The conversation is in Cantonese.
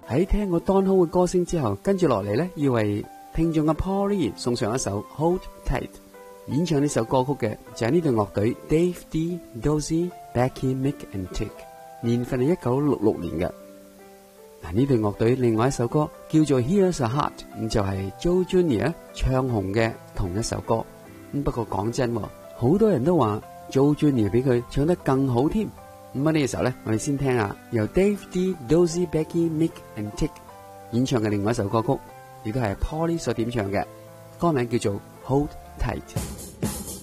喺聽過 Don Ho 嘅歌聲之後，跟住落嚟呢，要為聽眾嘅 Paulie 送上一首 Hold Tight。演唱呢首歌曲嘅就係呢隊樂隊 Dave D, Dozy, Becky, Mick and Tick， 年份係1966年嘅。嗱，呢隊樂隊另外一首歌叫做 Here's a Heart， 咁就係 Joe Junior 唱紅嘅同一首歌。咁不過講真，好多人都話 Joe Junior 比佢唱得更好添。咁呢個時候咧，我哋先聽下由 Dave D, Dozy, Becky, Mick and Tick 演唱嘅另外一首歌曲，亦都係 Paulie 所點唱嘅，歌名叫做 Hold Tight。